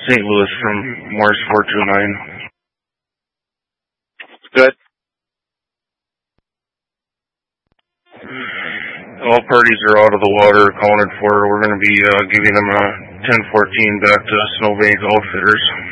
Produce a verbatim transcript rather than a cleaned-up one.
Saint Louis from Morse four two nine. Good. All parties are out of the water, accounted for. We're going to be uh, giving them a ten fourteen back to Snowbank Outfitters.